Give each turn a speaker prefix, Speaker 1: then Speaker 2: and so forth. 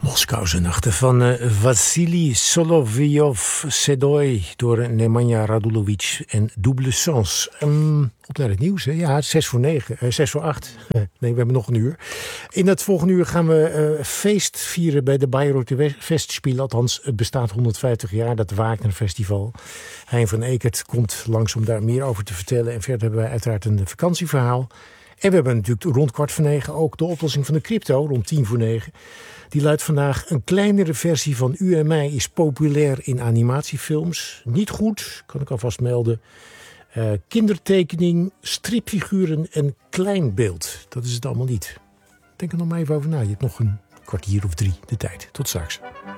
Speaker 1: Moskouse nachten van Vassili Solovyov-Sedoy door Nemanja Radulovic en Double Sens. Op naar het nieuws, hè? Ja, 6 voor 8. Nee, we hebben nog een uur. In het volgende uur gaan we feest vieren bij de Bayreuther Festspiel. Althans, het bestaat 150 jaar, dat Wagner Festival. Hein van Ekert komt langs om daar meer over te vertellen. En verder hebben wij uiteraard een vakantieverhaal. En we hebben natuurlijk rond 8:45 ook de oplossing van de crypto, rond 8:50. Die luidt vandaag: een kleinere versie van U en mij is populair in animatiefilms. Niet goed, kan ik alvast melden. Kindertekening, stripfiguren en kleinbeeld. Dat is het allemaal niet. Denk er nog maar even over na. Je hebt nog een kwartier of 3 de tijd. Tot straks.